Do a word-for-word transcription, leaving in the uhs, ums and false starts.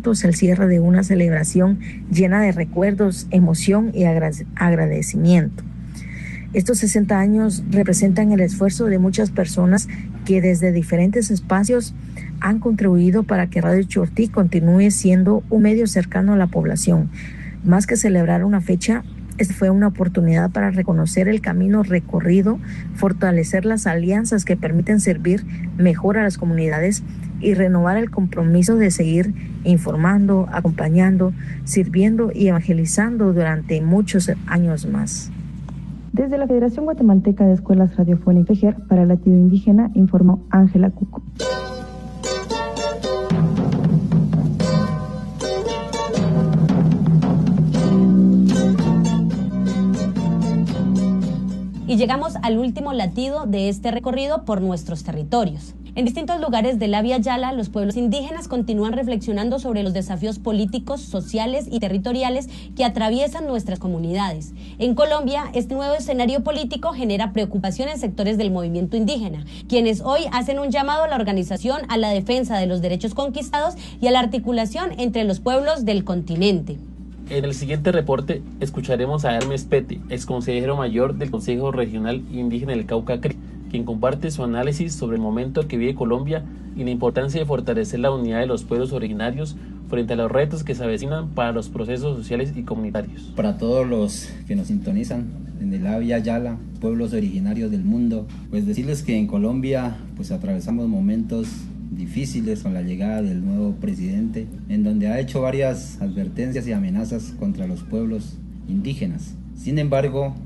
momentos el cierre de una celebración llena de recuerdos, emoción y agradecimiento. Estos sesenta años representan el esfuerzo de muchas personas que desde diferentes espacios han contribuido para que Radio Chortí continúe siendo un medio cercano a la población. Más que celebrar una fecha, esta fue una oportunidad para reconocer el camino recorrido, fortalecer las alianzas que permiten servir mejor a las comunidades y renovar el compromiso de seguir informando, acompañando, sirviendo y evangelizando durante muchos años más. Desde la Federación Guatemalteca de Escuelas Radiofónicas para el Latido Indígena, informó Ángela Cuco. Y llegamos al último latido de este recorrido por nuestros territorios. En distintos lugares de la Vía Yala, los pueblos indígenas continúan reflexionando sobre los desafíos políticos, sociales y territoriales que atraviesan nuestras comunidades. En Colombia, este nuevo escenario político genera preocupación en sectores del movimiento indígena, quienes hoy hacen un llamado a la organización a la defensa de los derechos conquistados y a la articulación entre los pueblos del continente. En el siguiente reporte escucharemos a Hermes Pete, exconsejero mayor del Consejo Regional Indígena del Cauca, quien comparte su análisis sobre el momento que vive Colombia y la importancia de fortalecer la unidad de los pueblos originarios frente a los retos que se avecinan para los procesos sociales y comunitarios. Para todos los que nos sintonizan en la Vía Yala, pueblos originarios del mundo, pues decirles que en Colombia pues atravesamos momentos difíciles con la llegada del nuevo presidente, en donde ha hecho varias advertencias y amenazas contra los pueblos indígenas. Sin embargo,